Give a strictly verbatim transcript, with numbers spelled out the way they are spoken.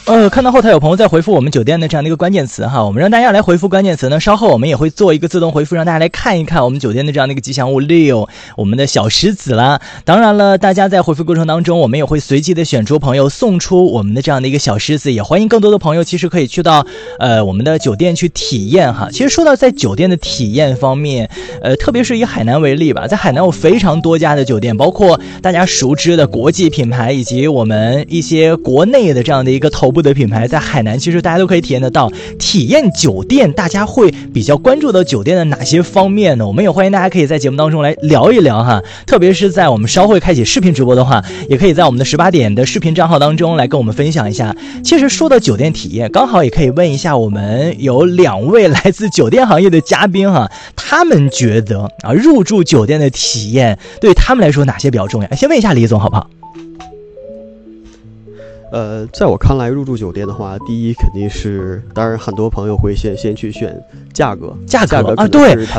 呃，看到后台有朋友在回复我们酒店的这样的一个关键词哈，我们让大家来回复关键词呢，稍后我们也会做一个自动回复，让大家来看一看我们酒店的这样的一个吉祥物六，我们的小石子啦。当然了，大家在回复过程当中，我们也会随机的选出朋友送出我们的这样的一个小石子，也欢迎更多的朋友其实可以去到呃我们的酒店去体验哈。其实说到在酒店的体验方面，呃，特别是以海南为例吧，在海南有非常多家的酒店，包括大家熟知的国际品牌，以及我们一些国内的这样的一个头部的品牌，在海南其实大家都可以体验得到。体验酒店，大家会比较关注到酒店的哪些方面呢？我们也欢迎大家可以在节目当中来聊一聊哈，特别是在我们稍后开启视频直播的话，也可以在我们的十八点的视频账号当中来跟我们分享一下。其实说到酒店体验，刚好也可以问一下我们有两位来自酒店行业的嘉宾哈，他们觉得啊入住酒店的体验对他们来说哪些比较重要？先问一下李总好不好？ 呃，在我看来，入住酒店的话，第一肯定是，当然很多朋友会先先去选价格， 价格价格啊，对，